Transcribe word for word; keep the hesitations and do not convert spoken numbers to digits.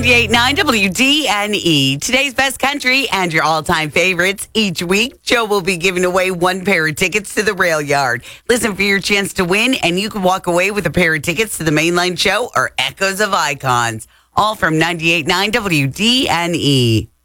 ninety-eight point nine W D N E. Today's best country and your all-time favorites. Each week, Joe will be giving away one pair of tickets to the Rail Yard. Listen for your chance to win, and you can walk away with a pair of tickets to the Mainline Show or Echoes of Icons. All from ninety-eight point nine W D N E.